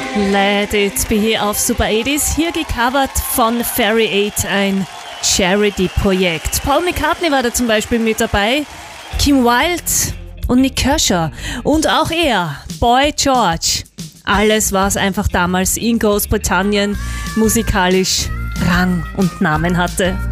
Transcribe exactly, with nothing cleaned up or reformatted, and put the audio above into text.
Let It Be auf Super achtzig, hier gecovert von Fairy Eight, ein Charity-Projekt. Paul McCartney war da zum Beispiel mit dabei, Kim Wilde und Nick Kershaw und auch er, Boy George. Alles, was einfach damals in Großbritannien musikalisch Rang und Namen hatte.